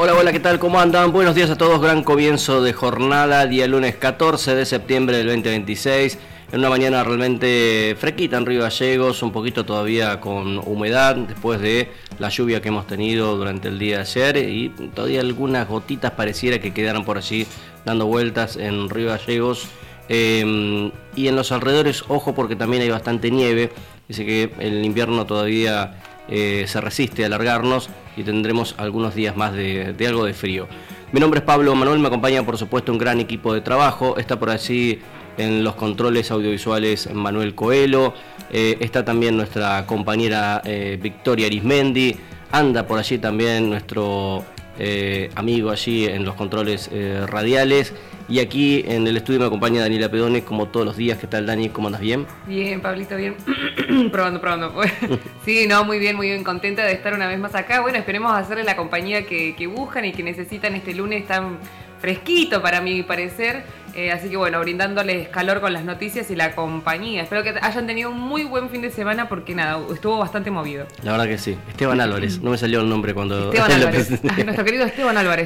Hola, hola, ¿qué tal? ¿Cómo andan? Buenos días a todos, gran comienzo de jornada, día lunes 14 de septiembre del 2026, en una mañana realmente fresquita en Río Gallegos, un poquito todavía con humedad, después de la lluvia que hemos tenido durante el día de ayer, y todavía algunas gotitas pareciera que quedaran por allí dando vueltas en Río Gallegos, y en los alrededores, ojo, porque también hay bastante nieve, dice que el invierno todavía se resiste a alargarnos y tendremos algunos días más de algo de frío. Mi nombre es Pablo Manuel, me acompaña por supuesto un gran equipo de trabajo, está por allí en los controles audiovisuales Manuel Coelho, está también nuestra compañera Victoria Arismendi, anda por allí también nuestro amigo allí en los controles radiales, y aquí en el estudio me acompaña Daniela Pedone como todos los días. ¿Qué tal, Dani? ¿Cómo andas? ¿Bien? Bien, Pablito, bien. probando. Sí, no, muy bien, contenta de estar una vez más acá. Bueno, esperemos hacerle la compañía que buscan y que necesitan este lunes tan fresquito para mi parecer. Así que bueno, brindándoles calor con las noticias y la compañía. Espero que hayan tenido un muy buen fin de semana porque nada, estuvo bastante movido. La verdad que sí. Esteban Álvarez, no me salió el nombre cuando... Esteban Álvarez, nuestro querido Esteban Álvarez.